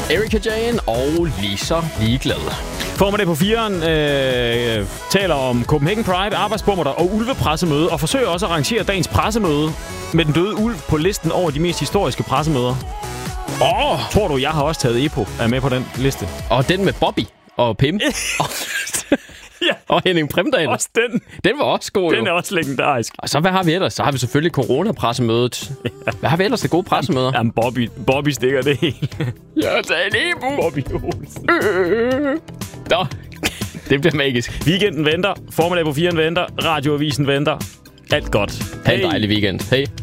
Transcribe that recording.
Erika Jane og lige så ligeglad. Formiddag på 4'eren taler om Copenhagen Pride, arbejdsbomber og ulvepressemøde, og forsøger også at arrangere dagens pressemøde med den døde ulv på listen over de mest historiske pressemøder. Tror du, jeg har også taget EPO er med på den liste? Og den med Bobby og Pim. Ja. Og Henning Primdal. Også den. Den var også god, Den er også legendarisk. Og så hvad har vi ellers? Så har vi selvfølgelig coronapressemødet. Hvad har vi ellers til gode pressemøder? Jamen, Bobby stikker det hele. Jeg tager en EPO. Bobby Olsen. Nå, det bliver magisk. Weekenden venter. Formiddag på 4'eren venter. Radioavisen venter. Alt godt. Ha' en dejlig weekend. Hej.